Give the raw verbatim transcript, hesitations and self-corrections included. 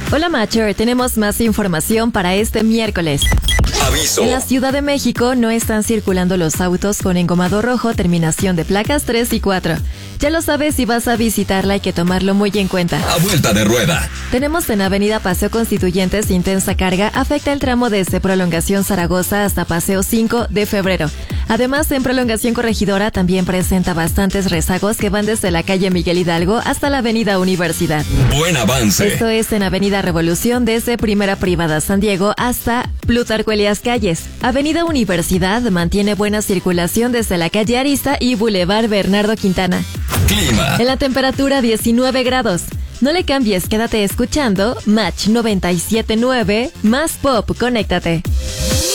Hola Macher, tenemos más información para este miércoles. Aviso. En la Ciudad de México no están circulando los autos con engomado rojo, terminación de placas tres y cuatro. Ya lo sabes, si vas a visitarla hay que tomarlo muy en cuenta. A vuelta de rueda. Tenemos en Avenida Paseo Constituyentes intensa carga, afecta el tramo desde Prolongación Zaragoza hasta Paseo cinco de febrero. Además, en Prolongación Corregidora también presenta bastantes rezagos que van desde la calle Miguel Hidalgo hasta la Avenida Universidad. Buen avance. Esto es en Avenida Revolución desde Primera Privada San Diego hasta Plutarco Elías Calles. Avenida Universidad mantiene buena circulación desde la calle Arista y Boulevard Bernardo Quintana. Clima. En la temperatura diecinueve grados. No le cambies, quédate escuchando Match noventa y siete punto nueve más Pop, conéctate.